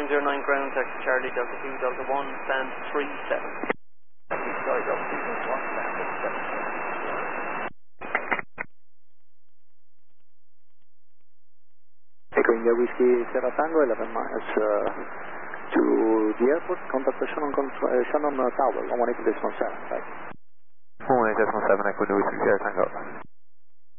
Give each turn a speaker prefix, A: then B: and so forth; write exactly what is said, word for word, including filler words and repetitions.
A: nine zero nine ground, taxi Charlie, Delta two, Delta one, stand three seven.
B: Sorry, Delta two, Delta one, stand three seven. Echo India Whiskey Sierra Tango, eleven miles uh, to the airport, contact the Shannon, control, uh, Shannon uh, Tower, one one eight decimal seven, right?
C: one one eight decimal seven, Echo India Whiskey Sierra Tango.